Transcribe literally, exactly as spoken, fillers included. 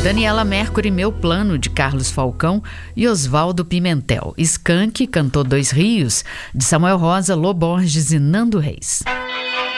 Daniela Mercury, Meu Plano, de Carlos Falcão e Oswaldo Pimentel. Skank cantou Dois Rios, de Samuel Rosa, Lô Borges e Nando Reis.